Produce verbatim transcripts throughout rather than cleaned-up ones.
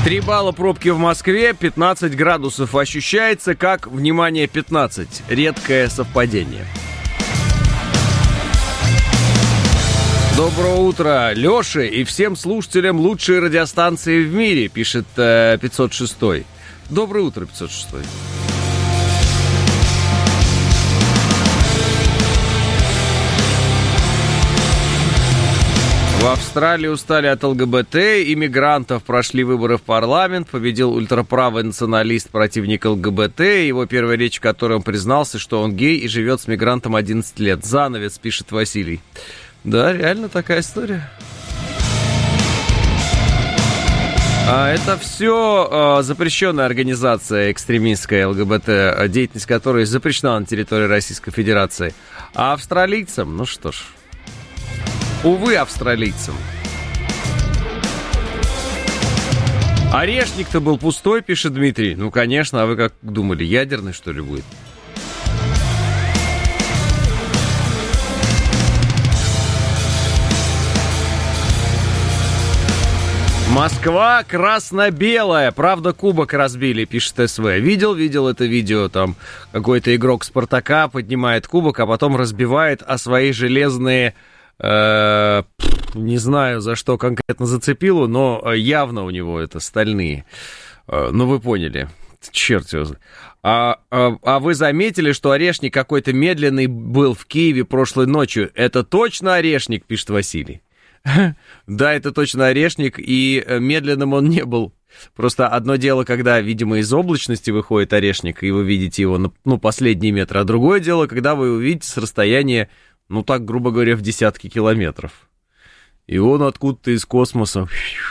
Три балла пробки в Москве, пятнадцать градусов ощущается как, внимание, пятнадцать. Редкое совпадение. Доброе утро, Лёше и всем слушателям лучшей радиостанции в мире, пишет э, пятьсот шестой. Доброе утро, пятьсот шестой. В Австралии устали от ЛГБТ, иммигрантов, прошли выборы в парламент, победил ультраправый националист, противник ЛГБТ, его первая речь, в которой он признался, что он гей и живет с мигрантом одиннадцать лет. Занавес, пишет Василий. Да, реально такая история. А это все а, запрещенная организация экстремистская ЛГБТ, деятельность которой запрещена на территории Российской Федерации. А австралийцам, ну что ж... Увы, австралийцам. Орешник-то был пустой, пишет Дмитрий. Ну, конечно, а вы как думали, ядерный, что ли, будет? Москва красно-белая. Правда, кубок разбили, пишет СВ. Видел, видел это видео. Там какой-то игрок Спартака поднимает кубок, а потом разбивает о свои железные... Э, не знаю, за что конкретно зацепило, но явно у него это стальные. Э, ну, вы поняли. Черт его знает. А, а, а вы заметили, что Орешник какой-то медленный был в Киеве прошлой ночью? Это точно Орешник, пишет Василий. Да, это точно Орешник, и медленным он не был. Просто одно дело, когда, видимо, из облачности выходит Орешник, и вы видите его, ну, последний метр, а другое дело, когда вы его видите с расстояния, ну, так, грубо говоря, в десятки километров. И он откуда-то из космоса.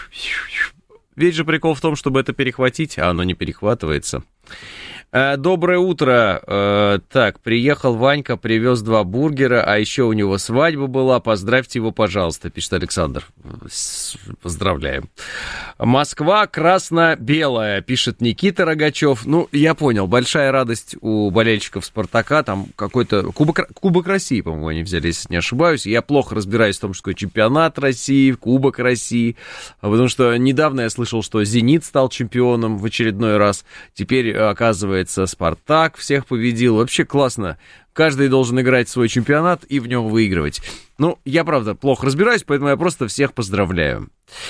Ведь же прикол в том, чтобы это перехватить, а оно не перехватывается. Доброе утро. Так, приехал Ванька, привез два бургера, а еще у него свадьба была. Поздравьте его, пожалуйста, пишет Александр. Поздравляем. Москва красно-белая, пишет Никита Рогачев. Ну, я понял, большая радость у болельщиков Спартака. Там какой-то Кубок, Кубок России, по-моему, они взяли, если не ошибаюсь. Я плохо разбираюсь в том, что такое чемпионат России, Кубок России. Потому что недавно я слышал, что «Зенит» стал чемпионом в очередной раз. Теперь, оказывается, «Спартак» всех победил. Вообще классно. Каждый должен играть в свой чемпионат и в нем выигрывать. Ну, я, правда, плохо разбираюсь, поэтому я просто всех поздравляю.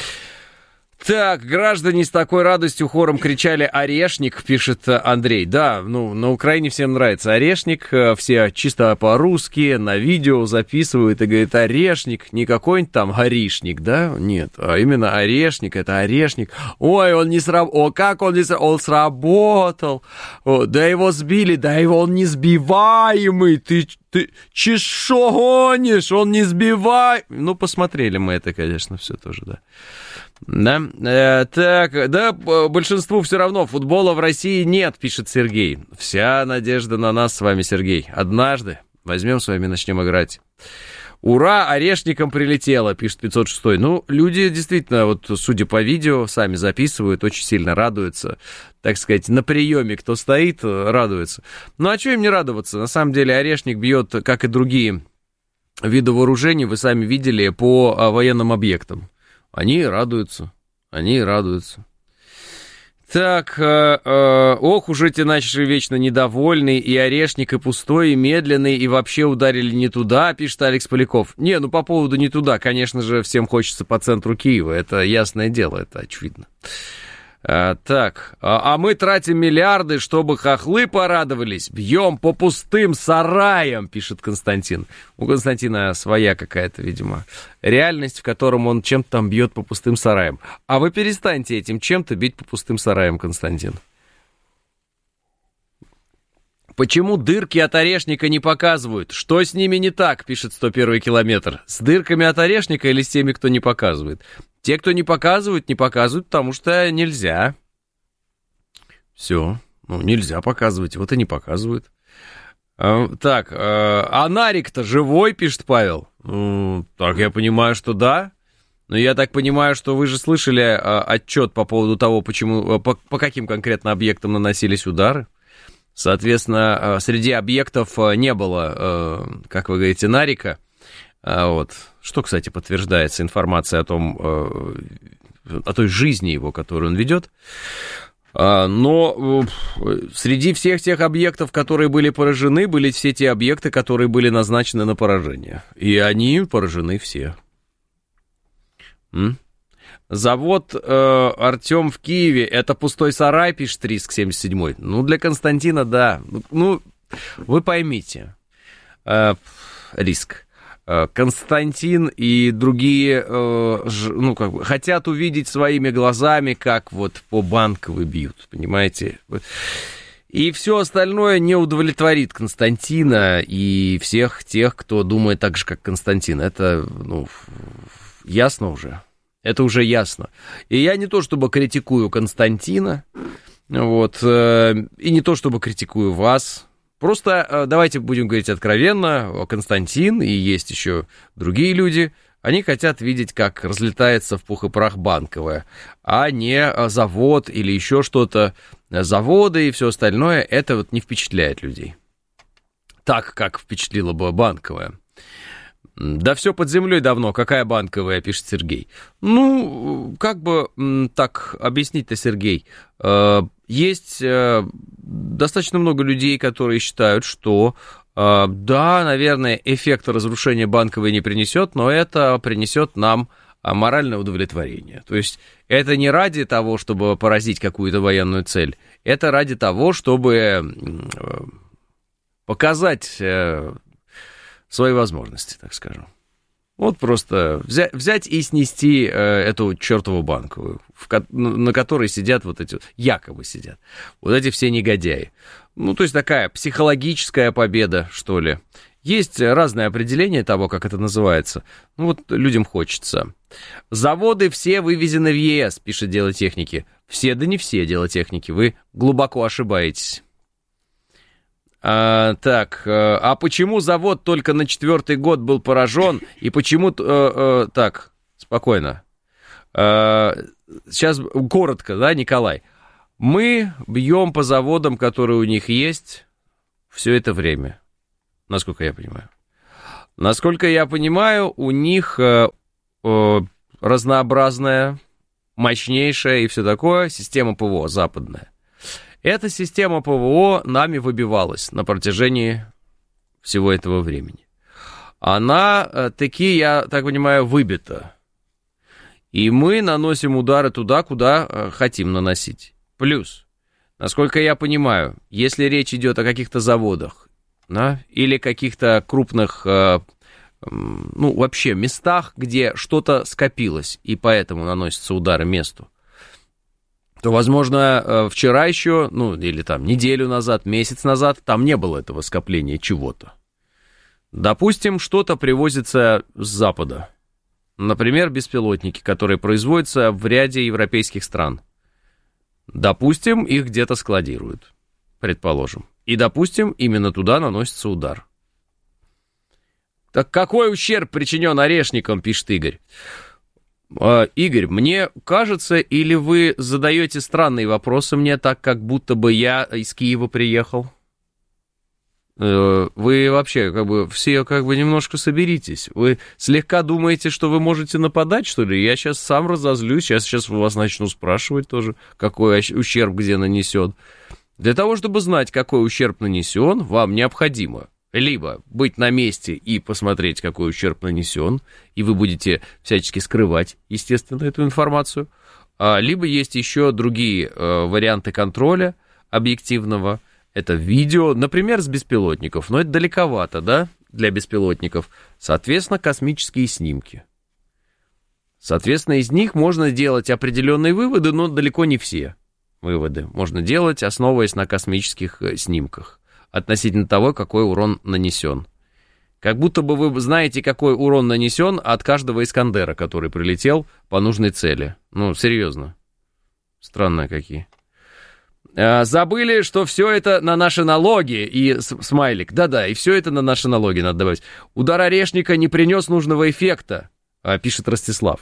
Так, граждане с такой радостью хором кричали «Орешник», пишет Андрей. Да, ну, на Украине всем нравится Орешник, все чисто по-русски на видео записывают и говорят «Орешник», не какой-нибудь там горишник, да? Нет, а именно Орешник, это Орешник. Ой, он не сработал, о, как он не сработал, он сработал, о, да его сбили, да его он не сбиваемый, ты... Ты чешо гонишь, он не сбивай. Ну, посмотрели мы это, конечно, все тоже, да. Да, э, так, да, большинству все равно, футбола в России нет, пишет Сергей. Вся надежда на нас с вами, Сергей. Однажды возьмем с вами, начнем играть. Ура, Орешникам прилетело, пишет пятьсот шестой. Ну, люди действительно, вот, судя по видео, сами записывают, очень сильно радуются. Так сказать, на приеме кто стоит, радуется. Ну, а что им не радоваться? На самом деле, Орешник бьет, как и другие виды вооружений, вы сами видели, по военным объектам. Они радуются, они радуются. Так, э, э, ох уж эти наши вечно недовольные, и Орешник, и пустой, и медленный, и вообще ударили не туда, пишет Алекс Поляков. Не, ну по поводу не туда, конечно же, всем хочется по центру Киева, это ясное дело, это очевидно. А, так, а, а мы тратим миллиарды, чтобы хохлы порадовались, бьем по пустым сараям, пишет Константин. У Константина своя какая-то, видимо, реальность, в котором он чем-то там бьет по пустым сараям. А вы перестаньте этим чем-то бить по пустым сараям, Константин. Почему дырки от Орешника не показывают? Что с ними не так, пишет сто первый километр. С дырками от Орешника или с теми, кто не показывает? Те, кто не показывают, не показывают, потому что нельзя. Все. Ну, нельзя показывать, вот и не показывают. А, так, а, а Нарик-то живой, пишет Павел. Ну, так я понимаю, что да. Но я так понимаю, что вы же слышали а, отчет по поводу того, почему, по, по каким конкретно объектам наносились удары. Соответственно, среди объектов не было, как вы говорите, Нарика. Вот. Что, кстати, подтверждается информация о том, о той жизни его, которую он ведет. Но среди всех тех объектов, которые были поражены, были все те объекты, которые были назначены на поражение. И они поражены все. М? Завод э, «Артем» в Киеве — это пустой сарай, пишет Риск семьдесят семь. Ну, для Константина, да. Ну, вы поймите, э, Риск. Э, Константин и другие э, ж, ну, как бы, хотят увидеть своими глазами, как вот по Банковой бьют, понимаете? И все остальное не удовлетворит Константина и всех тех, кто думает так же, как Константин. Это, ну, ясно уже. Это уже ясно. И я не то чтобы критикую Константина, вот, э, и не то чтобы критикую вас. Просто э, давайте будем говорить откровенно, Константин и есть еще другие люди, они хотят видеть, как разлетается в пух и прах Банковая, а не завод или еще что-то. Заводы и все остальное, это вот не впечатляет людей. Так, как впечатлила бы Банковая. Да все под землей давно, какая Банковая, пишет Сергей. Ну, как бы так объяснить-то, Сергей? Есть достаточно много людей, которые считают, что да, наверное, эффект разрушения Банковой не принесет, но это принесет нам моральное удовлетворение. То есть это не ради того, чтобы поразить какую-то военную цель, это ради того, чтобы показать свои возможности, так скажем. Вот просто взять, взять и снести э, эту чертову Банковую, в ко- на которой сидят вот эти, якобы сидят, вот эти все негодяи. Ну, то есть такая психологическая победа, что ли. Есть разные определения того, как это называется. Ну, вот людям хочется. Заводы все вывезены в ЕС, пишет Дело техники. Все, да не все Дело техники, вы глубоко ошибаетесь. А, так, а почему завод только на четвертый год был поражен, и почему... А, а, так, спокойно. А, сейчас коротко, да, Николай? Мы бьем по заводам, которые у них есть, все это время, насколько я понимаю. Насколько я понимаю, у них а, а, разнообразная, мощнейшая и все такое система ПВО западная. Эта система ПВО нами выбивалась на протяжении всего этого времени. Она, таки, я так понимаю, выбита. И мы наносим удары туда, куда хотим наносить. Плюс, насколько я понимаю, если речь идет о каких-то заводах, да, или каких-то крупных, ну, вообще местах, где что-то скопилось, и поэтому наносятся удары месту, то, возможно, вчера еще, ну, или там неделю назад, месяц назад, там не было этого скопления чего-то. Допустим, что-то привозится с Запада. Например, беспилотники, которые производятся в ряде европейских стран. Допустим, их где-то складируют, предположим. И, допустим, именно туда наносится удар. Так какой ущерб причинен орешникам, пишет Игорь. Игорь, мне кажется, или вы задаете странные вопросы мне, так как будто бы я из Киева приехал? Вы вообще, как бы, все, как бы, немножко соберитесь. Вы слегка думаете, что вы можете нападать, что ли? Я сейчас сам разозлюсь, сейчас, сейчас у вас начну спрашивать тоже, какой ущерб где нанесен. Для того, чтобы знать, какой ущерб нанесен, вам необходимо либо быть на месте и посмотреть, какой ущерб нанесен, и вы будете всячески скрывать, естественно, эту информацию, либо есть еще другие варианты контроля объективного. Это видео, например, с беспилотников, но это далековато, да, для беспилотников. Соответственно, космические снимки. Соответственно, из них можно делать определенные выводы, но далеко не все выводы можно делать, основываясь на космических снимках относительно того, какой урон нанесен. Как будто бы вы знаете, какой урон нанесен от каждого Искандера, который прилетел по нужной цели. Ну, серьезно. Странные какие. Забыли, что все это на наши налоги, и смайлик, да-да, и все это на наши налоги надо добавить. Удар орешника не принес нужного эффекта, пишет Ростислав.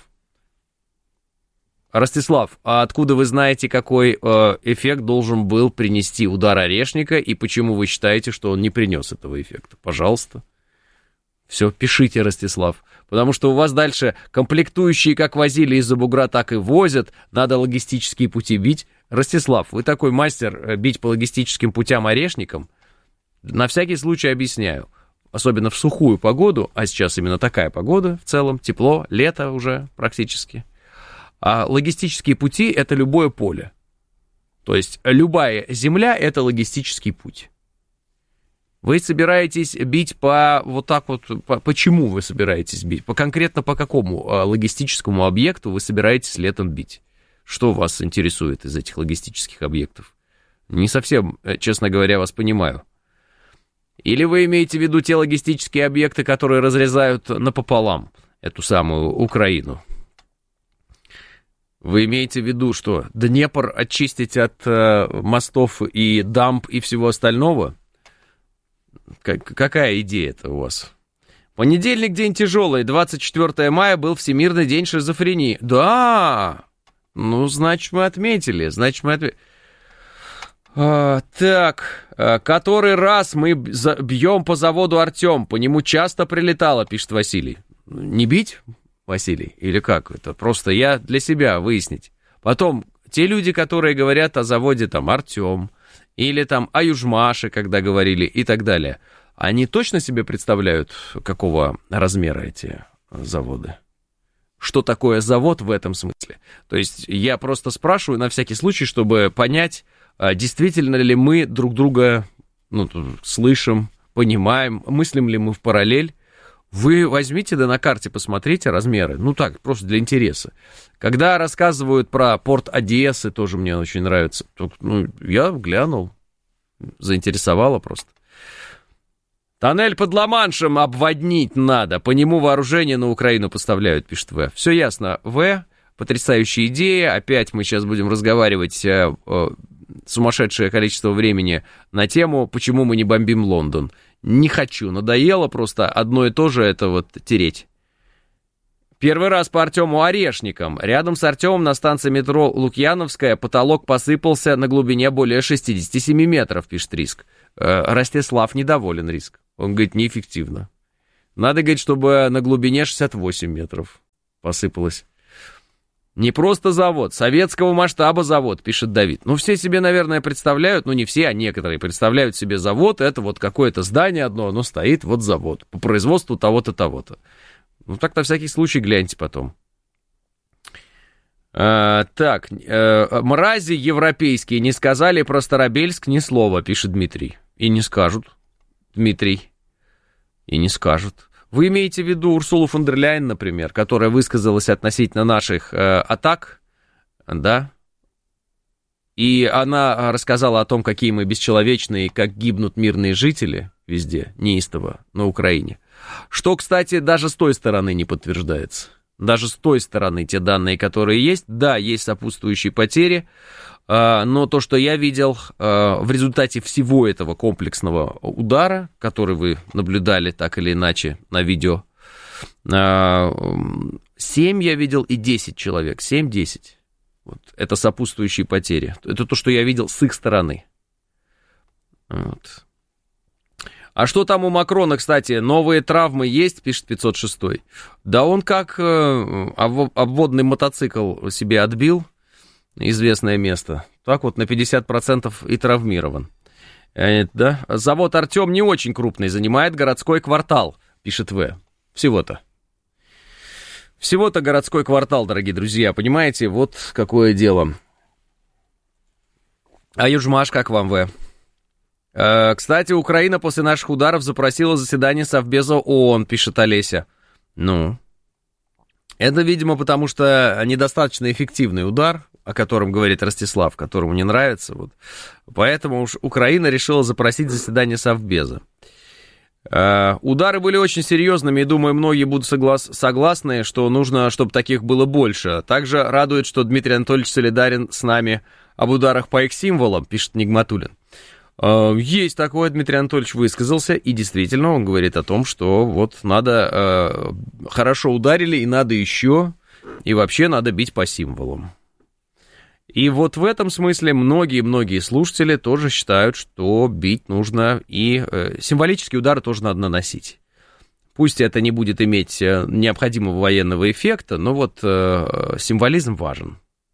Ростислав, а откуда вы знаете, какой эффект должен был принести удар орешника, и почему вы считаете, что он не принес этого эффекта? Пожалуйста. Все, пишите, Ростислав. Потому что у вас дальше комплектующие как возили из-за бугра, так и возят. Надо логистические пути бить. Ростислав, вы такой мастер бить по логистическим путям орешникам. На всякий случай объясняю. Особенно в сухую погоду, а сейчас именно такая погода в целом, тепло, лето уже практически. А логистические пути — это любое поле. То есть любая земля — это логистический путь. Вы собираетесь бить по вот так вот, по, почему вы собираетесь бить? По, конкретно по какому логистическому объекту вы собираетесь летом бить? Что вас интересует из этих логистических объектов? Не совсем, честно говоря, вас понимаю. Или вы имеете в виду те логистические объекты, которые разрезают напополам эту самую Украину? Вы имеете в виду, что Днепр очистить от э, мостов и дамб и всего остального? Как, какая идея это у вас? Понедельник день тяжелый, двадцать четвёртого мая был Всемирный день шизофрении. Да, ну, значит, мы отметили, значит, мы отметили. А, так, а, который раз мы бьем по заводу Артем, по нему часто прилетало, пишет Василий. Не бить, Василий, или как? Это просто я для себя выяснить. Потом, те люди, которые говорят о заводе там Артем, или там о Южмаше, когда говорили, и так далее, они точно себе представляют, какого размера эти заводы? Что такое завод в этом смысле? То есть я просто спрашиваю на всякий случай, чтобы понять, действительно ли мы друг друга ну, слышим, понимаем, мыслим ли мы в параллель. Вы возьмите, да на карте посмотрите размеры, ну так, просто для интереса. Когда рассказывают про порт Одессы, тоже мне очень нравится, то, ну, я глянул, заинтересовало просто. Тоннель под Ла-Маншем обводнить надо, по нему вооружение на Украину поставляют, пишет В. Все ясно, В, потрясающая идея, опять мы сейчас будем разговаривать э, э, сумасшедшее количество времени на тему, почему мы не бомбим Лондон. Не хочу, надоело просто одно и то же это вот тереть. Первый раз по Артему Орешникам. Рядом с Артемом на станции метро Лукьяновская потолок посыпался на глубине более шестьдесят семь метров, пишет Риск. Э, Ростислав недоволен, Риск. Он говорит, неэффективно. Надо, говорит, чтобы на глубине шестьдесят восемь метров посыпалось. Не просто завод, советского масштаба завод, пишет Давид. Ну, все себе, наверное, представляют, ну, не все, а некоторые представляют себе завод, это вот какое-то здание одно, оно стоит, вот завод, по производству того-то, того-то. Ну, так на всякий случай гляньте потом. А, так, а, мрази европейские не сказали про Старобельск ни слова, пишет Дмитрий. И не скажут, Дмитрий, и не скажут. Вы имеете в виду Урсулу фон дер Ляйен, например, которая высказалась относительно наших э, атак, да? И она рассказала о том, какие мы бесчеловечные, как гибнут мирные жители везде, неистово, на Украине. Что, кстати, даже с той стороны не подтверждается. Даже с той стороны те данные, которые есть, да, есть сопутствующие потери, э, но то, что я видел э, в результате всего этого комплексного удара, который вы наблюдали так или иначе на видео, э, семь я видел и десять человек, семь-десять. Вот, это сопутствующие потери. Это то, что я видел с их стороны. Вот. А что там у Макрона, кстати, новые травмы есть, пишет пятьсот шесть. Да он как э, обводный мотоцикл себе отбил, известное место. Так вот на пятьдесят процентов и травмирован. Э, да? Завод Артем не очень крупный, занимает городской квартал, пишет В. Всего-то. Всего-то городской квартал, дорогие друзья, понимаете? Вот какое дело. А Южмаш, как вам, В? Кстати, Украина после наших ударов запросила заседание Совбеза ООН, пишет Олеся. Ну, это, видимо, потому что недостаточно эффективный удар, о котором говорит Ростислав, которому не нравится. Вот. Поэтому уж Украина решила запросить заседание Совбеза. Удары были очень серьезными, и, думаю, многие будут соглас- согласны, что нужно, чтобы таких было больше. Также радует, что Дмитрий Анатольевич солидарен с нами об ударах по их символам, пишет Нигматуллин. Есть такое, Дмитрий Анатольевич высказался, и действительно он говорит о том, что вот надо, э, хорошо ударили, и надо еще, и вообще надо бить по символам. И вот в этом смысле многие-многие слушатели тоже считают, что бить нужно, и э, символические удары тоже надо наносить. Пусть это не будет иметь необходимого военного эффекта, но вот э, символизм важен.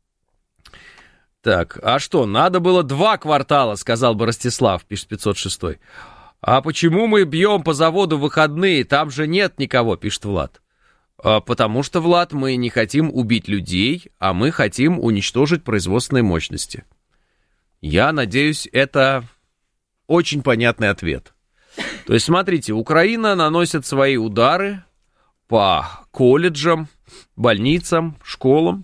Так, а что, надо было два квартала, сказал бы Ростислав, пишет пятьсот шестой. А почему мы бьем по заводу в выходные? Там же нет никого, пишет Влад. А потому что, Влад, мы не хотим убить людей, а мы хотим уничтожить производственные мощности. Я надеюсь, это очень понятный ответ. То есть, смотрите, Украина наносит свои удары по колледжам, больницам, школам.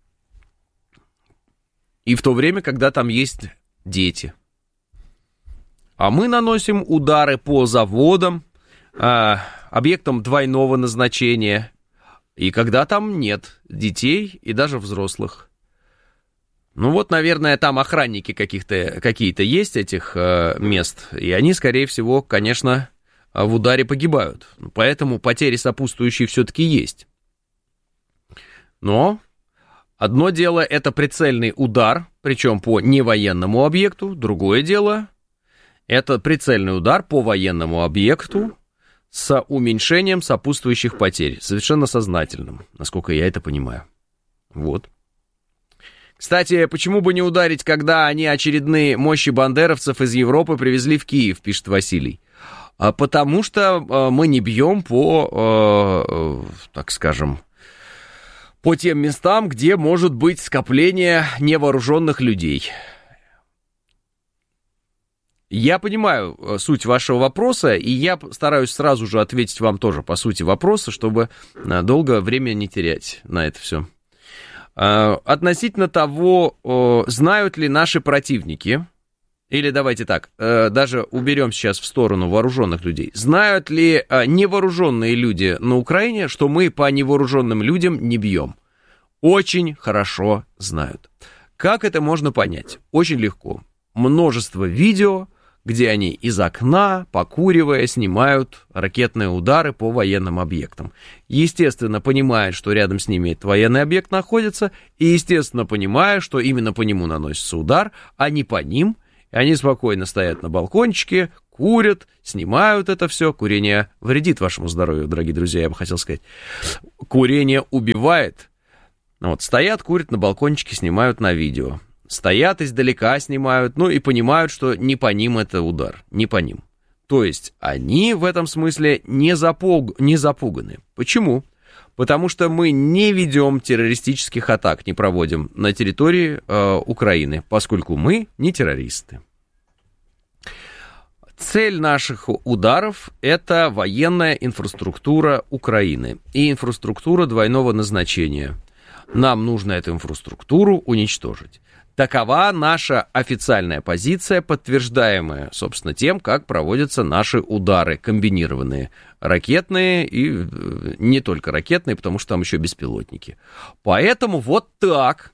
И в то время, когда там есть дети. А мы наносим удары по заводам, э, объектам двойного назначения, и когда там нет детей и даже взрослых. Ну вот, наверное, там охранники каких-то, какие-то есть этих э, мест, и они, скорее всего, конечно, в ударе погибают. Поэтому потери сопутствующие все-таки есть. Но... Одно дело — это прицельный удар, причем по невоенному объекту. Другое дело — это прицельный удар по военному объекту с уменьшением сопутствующих потерь. Совершенно сознательным, насколько я это понимаю. Вот. Кстати, почему бы не ударить, когда они очередные мощи бандеровцев из Европы привезли в Киев, пишет Василий. А потому что мы не бьем по, так скажем... по тем местам, где может быть скопление невооруженных людей. Я понимаю суть вашего вопроса, и я стараюсь сразу же ответить вам тоже по сути вопроса, чтобы долго время не терять на это все. Относительно того, знают ли наши противники, или давайте так, даже уберем сейчас в сторону вооруженных людей, знают ли невооруженные люди на Украине, что мы по невооруженным людям не бьем? Очень хорошо знают. Как это можно понять? Очень легко. Множество видео, где они из окна, покуривая, снимают ракетные удары по военным объектам. Естественно, понимая, что рядом с ними этот военный объект находится, и, естественно, понимая, что именно по нему наносится удар, а не по ним. И они спокойно стоят на балкончике, курят, снимают это все. Курение вредит вашему здоровью, дорогие друзья, я бы хотел сказать. Курение убивает. Вот, стоят, курят на балкончике, снимают на видео. Стоят издалека, снимают, ну и понимают, что не по ним это удар, не по ним. То есть они в этом смысле не, запуг... не запуганы. Почему? Потому что мы не ведем террористических атак, не проводим на территории э, Украины, поскольку мы не террористы. Цель наших ударов – это военная инфраструктура Украины и инфраструктура двойного назначения. Нам нужно эту инфраструктуру уничтожить. Такова наша официальная позиция, подтверждаемая, собственно, тем, как проводятся наши удары, комбинированные, ракетные и не только ракетные, потому что там еще беспилотники. Поэтому вот так.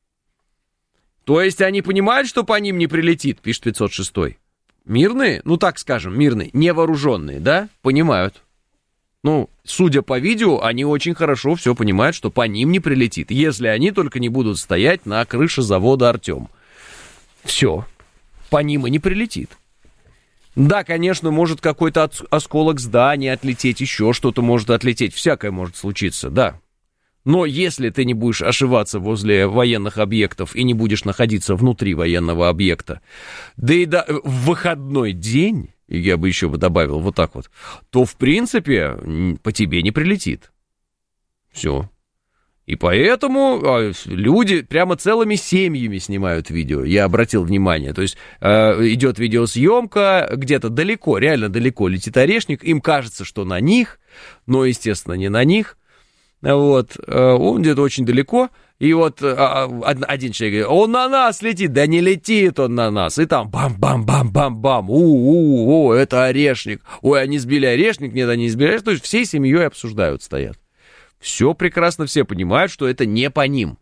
То есть они понимают, что по ним не прилетит, пишет пятьсот шестой. Мирные, ну так скажем, мирные, невооруженные, да, понимают. Ну, судя по видео, они очень хорошо все понимают, что по ним не прилетит, если они только не будут стоять на крыше завода «Артем». Все, по ним и не прилетит. Да, конечно, может какой-то осколок здания отлететь, еще что-то может отлететь, всякое может случиться, да. Но если ты не будешь ошиваться возле военных объектов и не будешь находиться внутри военного объекта, да и да, в выходной день, я бы еще бы добавил вот так вот, то, в принципе, по тебе не прилетит. Все. И поэтому люди прямо целыми семьями снимают видео, я обратил внимание. То есть идет видеосъемка, где-то далеко, реально далеко летит орешник, им кажется, что на них, но, естественно, не на них. Вот, он где-то очень далеко, и вот один человек говорит, он на нас летит, да не летит он на нас, и там бам-бам-бам-бам-бам, у-у-у, это орешник, ой, они сбили орешник, нет, они не сбили орешник, то есть всей семьей обсуждают, стоят. Все прекрасно, все понимают, что это не по ним.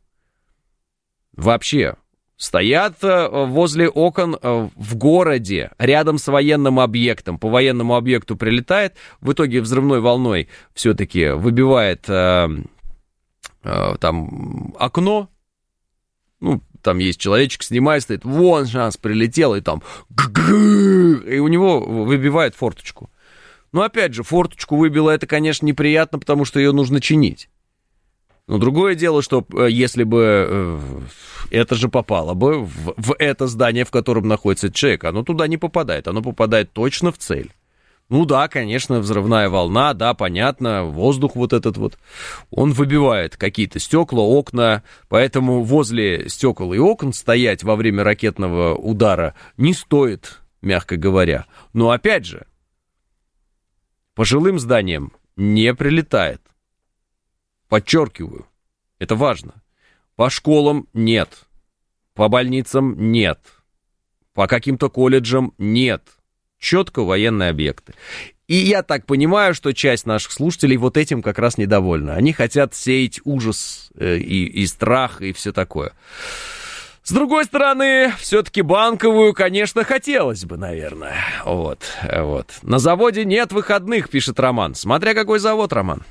Вообще. Стоят возле окон в городе, рядом с военным объектом. По военному объекту прилетает, в итоге взрывной волной все-таки выбивает э, э, там окно. Ну, там есть человечек, снимает, стоит, вон шанс, прилетел, и там, и у него выбивает форточку. Но опять же, форточку выбило, это, конечно, неприятно, потому что ее нужно чинить. Но другое дело, что если бы э, это же попало бы в, в это здание, в котором находится этот человек, оно туда не попадает, оно попадает точно в цель. Ну да, конечно, взрывная волна, да, понятно, воздух вот этот вот, он выбивает какие-то стекла, окна, поэтому возле стекол и окон стоять во время ракетного удара не стоит, мягко говоря. Но опять же, по жилым зданиям не прилетает. Подчеркиваю, это важно. По школам нет, по больницам нет, по каким-то колледжам нет. Четко военные объекты. И я так понимаю, что часть наших слушателей вот этим как раз недовольна. Они хотят сеять ужас и, и страх, и все такое. С другой стороны, все-таки банковую, конечно, хотелось бы, наверное. Вот, вот. На заводе нет выходных, пишет Роман. Смотря какой завод, Роман.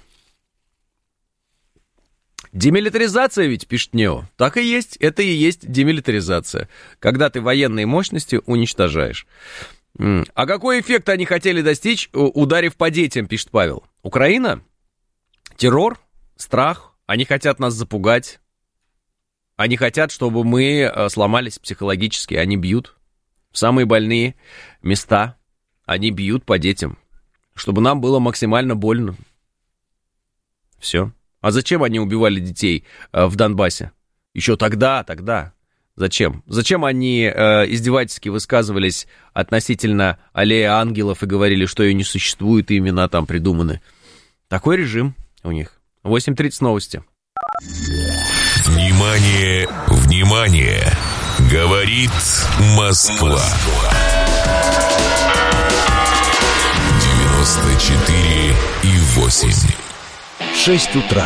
Демилитаризация ведь, пишет Нео. Так и есть, это и есть демилитаризация. Когда ты военные мощности уничтожаешь. А какой эффект они хотели достичь, ударив по детям, пишет Павел. Украина? Террор? Страх? Они хотят нас запугать. Они хотят, чтобы мы сломались психологически. Они бьют в самые больные места. Они бьют по детям, чтобы нам было максимально больно. Все. А зачем они убивали детей в Донбассе? Еще тогда, тогда. Зачем? Зачем они э, издевательски высказывались относительно аллеи ангелов и говорили, что ее не существует, и имена там придуманы? Такой режим у них. восемь тридцать новости. Внимание, внимание! Говорит Москва. девяносто четыре и восемь. Шесть утра.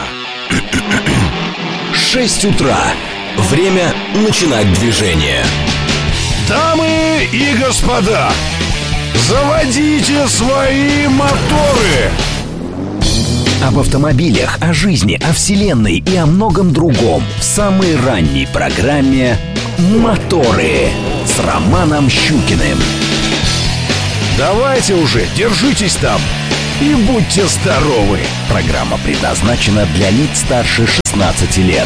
Шесть утра. Время начинать движение. Дамы и господа, заводите свои моторы. Об автомобилях, о жизни, о вселенной и о многом другом в самой ранней программе «Моторы» с Романом Щукиным. Давайте уже, держитесь там и будьте здоровы. Программа предназначена для лиц старше шестнадцати лет.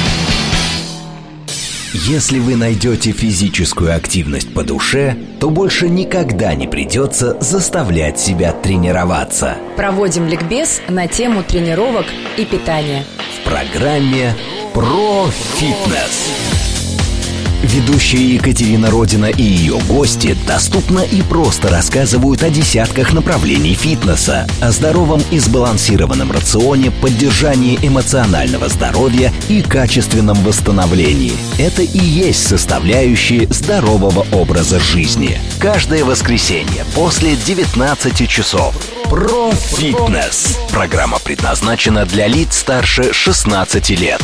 Если вы найдете физическую активность по душе, то больше никогда не придется заставлять себя тренироваться. Проводим ликбез на тему тренировок и питания в программе «Про фитнес». Ведущая Екатерина Родина и ее гости доступно и просто рассказывают о десятках направлений фитнеса, о здоровом и сбалансированном рационе, поддержании эмоционального здоровья и качественном восстановлении. Это и есть составляющие здорового образа жизни. Каждое воскресенье после девятнадцати часов. Про фитнес. Программа предназначена для лиц старше шестнадцати лет.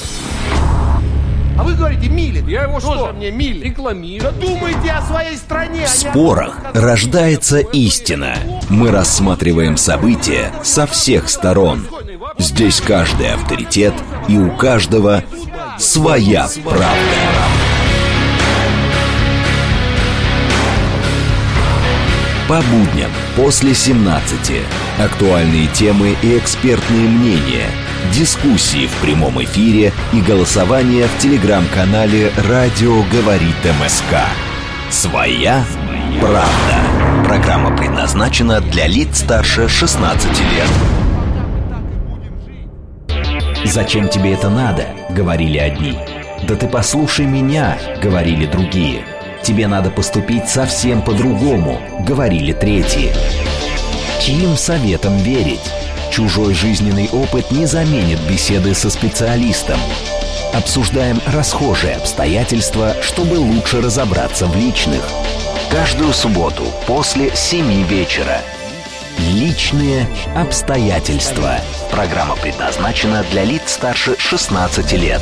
А вы говорите, Милин. Я его что? Тоже мне Милин. Рекламирую. Да думайте о своей стране. В спорах рождается истина. Мы рассматриваем события со всех сторон. Здесь каждый авторитет, и у каждого своя правда. По будням после семнадцати. Актуальные темы и экспертные мнения. Дискуссии в прямом эфире и голосование в телеграм-канале «Радио говорит МСК». Своя правда. Программа предназначена для лиц старше шестнадцати лет. «Зачем тебе это надо?» — говорили одни. «Да ты послушай меня!» — говорили другие. «Тебе надо поступить совсем по-другому», — говорили третьи. Чьим советам верить? Чужой жизненный опыт не заменит беседы со специалистом. Обсуждаем расхожие обстоятельства, чтобы лучше разобраться в личных. Каждую субботу после семи вечера. Личные обстоятельства. Программа предназначена для лиц старше шестнадцати лет.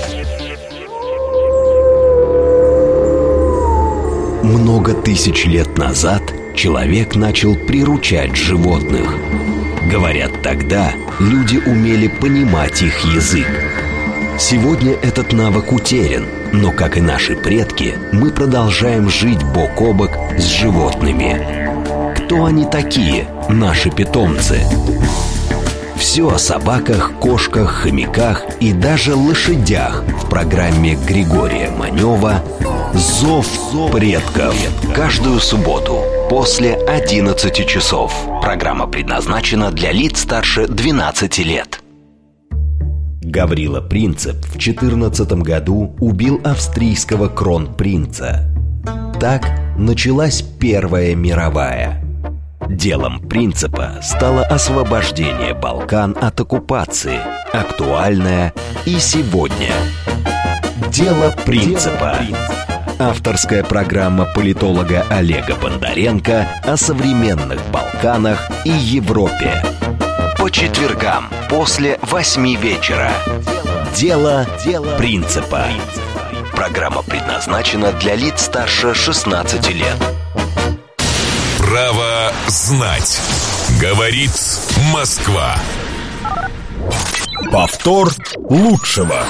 Много тысяч лет назад человек начал приручать животных. Говорят, тогда люди умели понимать их язык. Сегодня этот навык утерян, но, как и наши предки, мы продолжаем жить бок о бок с животными. Кто они такие, наши питомцы? Все о собаках, кошках, хомяках и даже лошадях в программе Григория Манева «Зов предков». Каждую субботу после одиннадцати часов. Программа предназначена для лиц старше двенадцати лет. Гаврила Принцип в четырнадцатом году убил австрийского кронпринца. Так началась Первая мировая. Делом Принципа стало освобождение Балкан от оккупации, актуальное и сегодня. Дело Принципа. Авторская программа политолога Олега Бондаренко о современных Балканах и Европе. По четвергам после восьми вечера. Дело Принципа. Программа предназначена для лиц старше шестнадцати лет. Право знать. Говорит Москва. Повтор лучшего.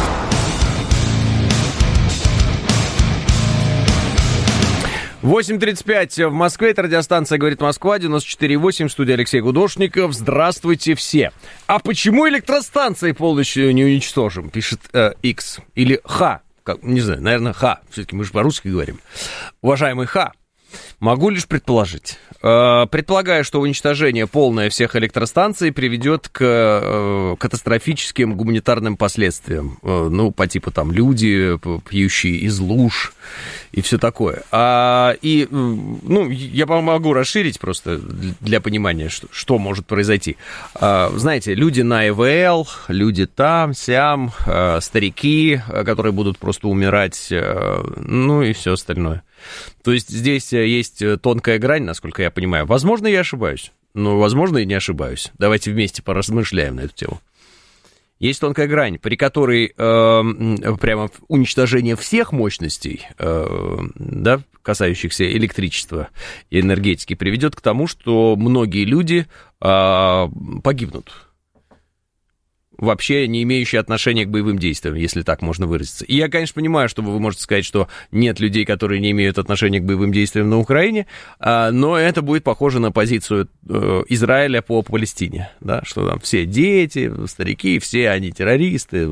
восемь тридцать пять в Москве, это радиостанция «Говорит Москва», девяносто четыре и восемь, студия Алексей Гудошников. Здравствуйте все. А почему электростанции полностью не уничтожим, пишет э, X. Или Х, как, не знаю, наверное, Х. Все-таки мы же по-русски говорим. Уважаемый Х, могу лишь предположить. Э, предполагаю, что уничтожение полное всех электростанций приведет к э, катастрофическим гуманитарным последствиям. Э, ну, по типу там люди, пьющие из луж и все такое. А, и, ну, я могу расширить просто для понимания, что, что может произойти. А, знаете, люди на ИВЛ, люди там, сям, а, старики, которые будут просто умирать, а, ну и все остальное. То есть здесь есть тонкая грань, насколько я понимаю. Возможно, я ошибаюсь, но, возможно, и не ошибаюсь. Давайте вместе поразмышляем на эту тему. Есть тонкая грань, при которой э, прямо уничтожение всех мощностей, э, да, касающихся электричества и энергетики, приведет к тому, что многие люди э, погибнут. Вообще не имеющие отношения к боевым действиям, если так можно выразиться. И я, конечно, понимаю, что вы можете сказать, что нет людей, которые не имеют отношения к боевым действиям на Украине, но это будет похоже на позицию Израиля по Палестине, да, что там все дети, старики, все они террористы,